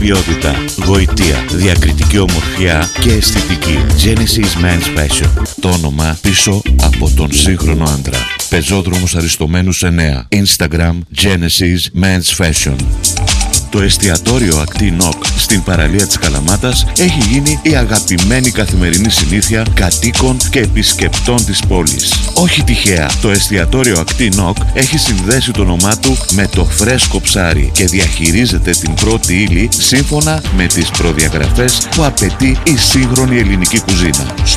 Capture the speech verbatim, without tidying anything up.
Ποιότητα, γοητεία, διακριτική ομορφιά και αισθητική. Genesis Men's Fashion. Το όνομα πίσω από τον σύγχρονο άντρα. Πεζόδρομος Αριστομένους εννέα. Instagram Genesis Men's Fashion. Το εστιατόριο Ακτή Νοκ στην παραλία της Καλαμάτας έχει γίνει η αγαπημένη καθημερινή συνήθεια κατοίκων και επισκεπτών της πόλης. Όχι τυχαία, το εστιατόριο Ακτή Νοκ έχει συνδέσει το όνομά του με το φρέσκο ψάρι και διαχειρίζεται την πρώτη ύλη σύμφωνα με τις προδιαγραφές που απαιτεί η σύγχρονη ελληνική κουζίνα.